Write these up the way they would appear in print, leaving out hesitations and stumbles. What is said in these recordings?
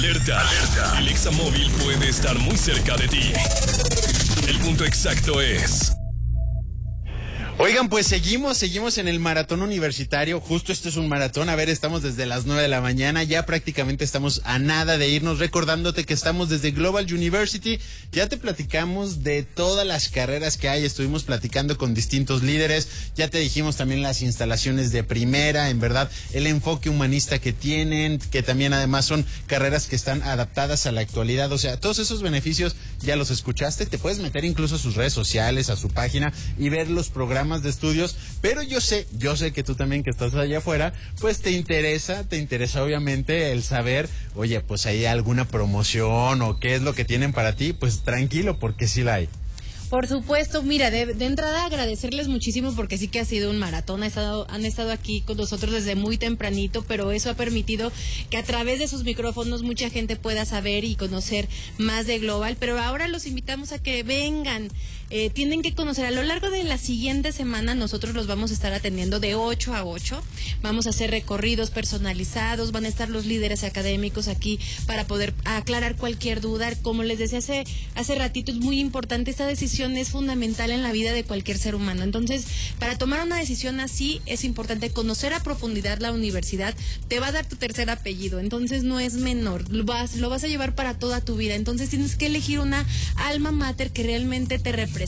Alerta, alerta. El Examóvil puede estar muy cerca de ti. El punto exacto es... Oigan, pues seguimos en el maratón universitario. Justo esto es un maratón. A ver, estamos desde las 9 de la mañana. Ya prácticamente estamos a nada de irnos, recordándote que estamos desde Global University. Ya te platicamos de todas las carreras que hay. Estuvimos platicando con distintos líderes. Ya te dijimos también las instalaciones de primera. En verdad, el enfoque humanista que tienen, que también además son carreras que están adaptadas a la actualidad. O sea, todos esos beneficios ya los escuchaste. Te puedes meter incluso a sus redes sociales, a su página y ver los programas de estudios, pero yo sé que tú también, que estás allá afuera, pues te interesa obviamente el saber, oye, pues hay alguna promoción o qué es lo que tienen para ti. Pues tranquilo, porque sí la hay. Por supuesto, mira, de entrada agradecerles muchísimo porque sí que ha sido un maratón, han estado aquí con nosotros desde muy tempranito, pero eso ha permitido que a través de sus micrófonos mucha gente pueda saber y conocer más de Global, pero ahora los invitamos a que vengan. Tienen que conocer, a lo largo de la siguiente semana nosotros los vamos a estar atendiendo de 8 a 8, vamos a hacer recorridos personalizados, van a estar los líderes académicos aquí para poder aclarar cualquier duda. Como les decía hace ratito, es muy importante, esta decisión es fundamental en la vida de cualquier ser humano, entonces para tomar una decisión así es importante conocer a profundidad la universidad. Te va a dar tu tercer apellido, entonces no es menor, lo vas a llevar para toda tu vida, entonces tienes que elegir una alma mater que realmente te represente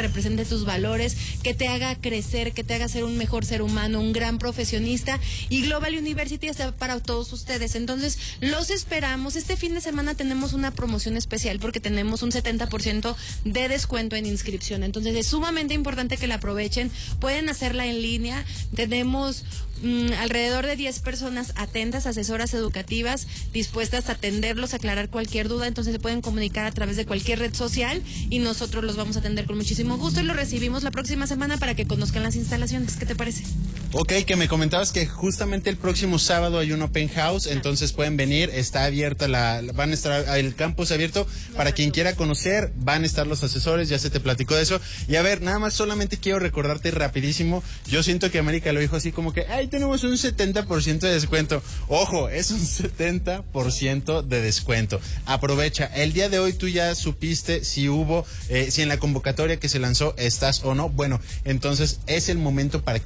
tus valores, que te haga crecer, que te haga ser un mejor ser humano, un gran profesionista, y Global University está para todos ustedes. Entonces los esperamos. Este fin de semana tenemos una promoción especial porque tenemos un 70% de descuento en inscripción, entonces es sumamente importante que la aprovechen. Pueden hacerla en línea, tenemos alrededor de 10 personas atentas, asesoras educativas, dispuestas a atenderlos, a aclarar cualquier duda, entonces se pueden comunicar a través de cualquier red social y nosotros los vamos a atender con muchísimo gusto y los recibimos la próxima semana para que conozcan las instalaciones. ¿Qué te parece? Ok, que me comentabas que justamente el próximo sábado hay un open house, entonces pueden venir, está abierta van a estar el campus abierto para quien quiera conocer, van a estar los asesores, ya se te platicó de eso. Y a ver, nada más solamente quiero recordarte rapidísimo, yo siento que América lo dijo así como que, ay, tenemos un 70% de descuento. Ojo, es un 70% de descuento. Aprovecha, el día de hoy tú ya supiste si hubo, si en la convocatoria que se lanzó estás o no. Bueno, entonces es el momento para que